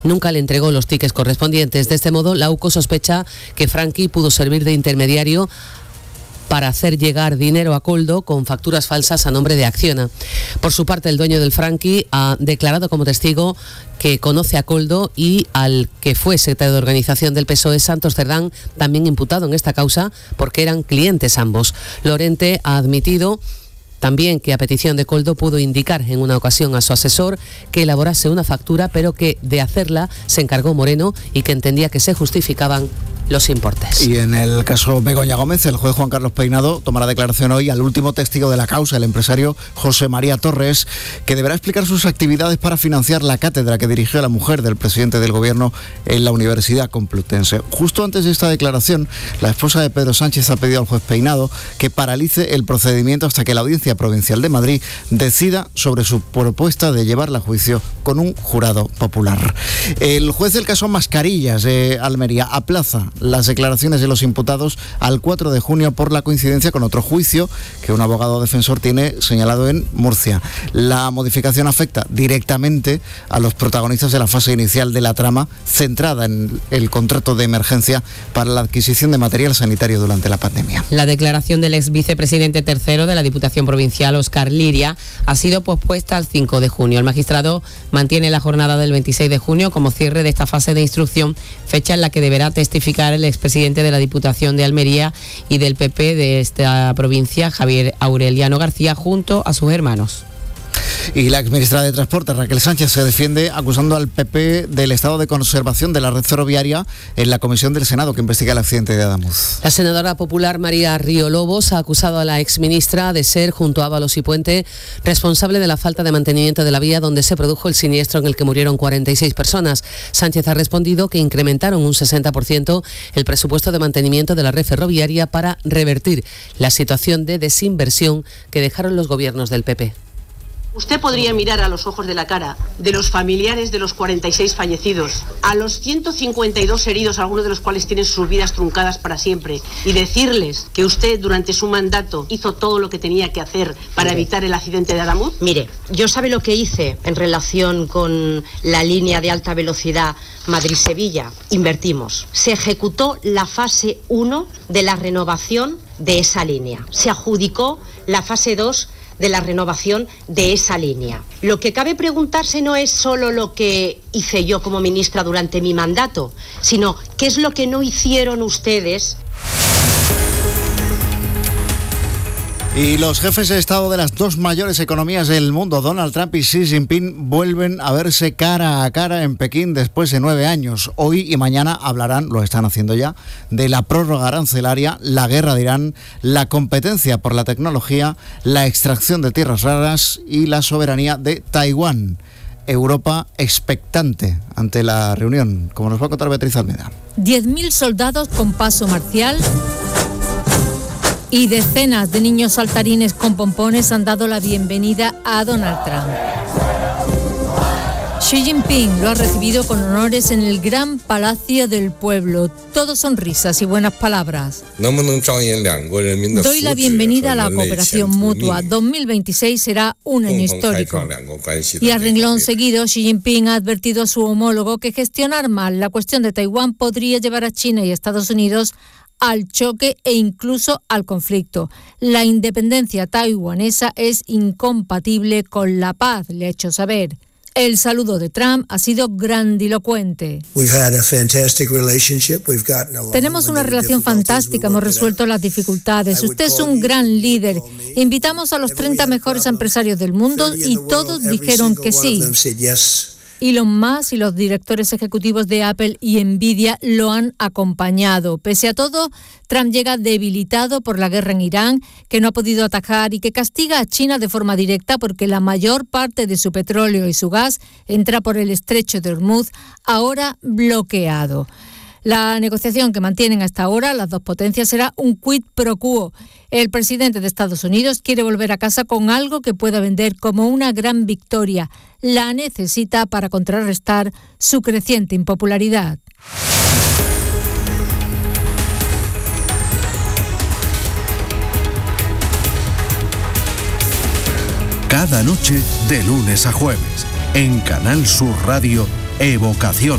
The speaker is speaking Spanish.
Nunca le entregó los tickets correspondientes. De este modo, la UCO sospecha que Franqui pudo servir de intermediario para hacer llegar dinero a Koldo con facturas falsas a nombre de Acciona. Por su parte, el dueño del Franqui ha declarado como testigo que conoce a Koldo y al que fue secretario de organización del PSOE, Santos Cerdán, también imputado en esta causa porque eran clientes ambos. Lorente ha admitido también que a petición de Koldo pudo indicar en una ocasión a su asesor que elaborase una factura, pero que de hacerla se encargó Moreno y que entendía que se justificaban los importes. Y en el caso Begoña Gómez, el juez Juan Carlos Peinado tomará declaración hoy al último testigo de la causa, el empresario José María Torres, que deberá explicar sus actividades para financiar la cátedra que dirigió la mujer del presidente del gobierno en la Universidad Complutense. Justo antes de esta declaración, la esposa de Pedro Sánchez ha pedido al juez Peinado que paralice el procedimiento hasta que la Audiencia Provincial de Madrid decida sobre su propuesta de llevarla a juicio con un jurado popular. El juez del caso Mascarillas de Almería aplaza las declaraciones de los imputados al 4 de junio por la coincidencia con otro juicio que un abogado defensor tiene señalado en Murcia. La modificación afecta directamente a los protagonistas de la fase inicial de la trama, centrada en el contrato de emergencia para la adquisición de material sanitario durante la pandemia. La declaración del ex vicepresidente tercero de la Diputación Provincial, Óscar Liria, ha sido pospuesta al 5 de junio. El magistrado mantiene la jornada del 26 de junio como cierre de esta fase de instrucción, fecha en la que deberá testificar el expresidente de la Diputación de Almería y del PP de esta provincia, Javier Aureliano García, junto a sus hermanos. Y la exministra de Transporte, Raquel Sánchez, se defiende acusando al PP del estado de conservación de la red ferroviaria en la comisión del Senado que investiga el accidente de Adamuz. La senadora popular María Río Lobos ha acusado a la exministra de ser, junto a Ábalos y Puente, responsable de la falta de mantenimiento de la vía donde se produjo el siniestro en el que murieron 46 personas. Sánchez ha respondido que incrementaron un 60% el presupuesto de mantenimiento de la red ferroviaria para revertir la situación de desinversión que dejaron los gobiernos del PP. Usted podría mirar a los ojos de la cara de los familiares de los 46 fallecidos, a los 152 heridos, algunos de los cuales tienen sus vidas truncadas para siempre, y decirles que usted durante su mandato hizo todo lo que tenía que hacer para evitar el accidente de Adamuz. Mire, yo sabe lo que hice en relación con la línea de alta velocidad Madrid-Sevilla. Invertimos. Se ejecutó la fase 1 de la renovación de esa línea. Se adjudicó la fase 2 de la renovación de esa línea. Lo que cabe preguntarse no es solo lo que hice yo como ministra durante mi mandato, sino qué es lo que no hicieron ustedes. Y los jefes de Estado de las dos mayores economías del mundo, Donald Trump y Xi Jinping, vuelven a verse cara a cara en Pekín después de 9 años. Hoy y mañana hablarán, lo están haciendo ya, de la prórroga arancelaria, la guerra de Irán, la competencia por la tecnología, la extracción de tierras raras y la soberanía de Taiwán. Europa expectante ante la reunión, como nos va a contar Beatriz Almeida. 10.000 soldados con paso marcial y decenas de niños saltarines con pompones han dado la bienvenida a Donald Trump. Xi Jinping lo ha recibido con honores en el Gran Palacio del Pueblo. Todo sonrisas y buenas palabras. Doy la bienvenida a la cooperación mutua. 2026 será un año histórico. Y a renglón seguido, Xi Jinping ha advertido a su homólogo que gestionar mal la cuestión de Taiwán podría llevar a China y Estados Unidos al choque e incluso al conflicto. La independencia taiwanesa es incompatible con la paz, le ha hecho saber. El saludo de Trump ha sido grandilocuente. Tenemos una relación fantástica, hemos resuelto las dificultades. Usted es un gran líder. Invitamos a los 30 mejores empresarios del mundo y todos dijeron que sí. Elon Musk y los directores ejecutivos de Apple y Nvidia lo han acompañado. Pese a todo, Trump llega debilitado por la guerra en Irán, que no ha podido atajar y que castiga a China de forma directa porque la mayor parte de su petróleo y su gas entra por el estrecho de Hormuz, ahora bloqueado. La negociación que mantienen hasta ahora las dos potencias será un quid pro quo. El presidente de Estados Unidos quiere volver a casa con algo que pueda vender como una gran victoria. La necesita para contrarrestar su creciente impopularidad. Cada noche, de lunes a jueves, en Canal Sur Radio, Evocación.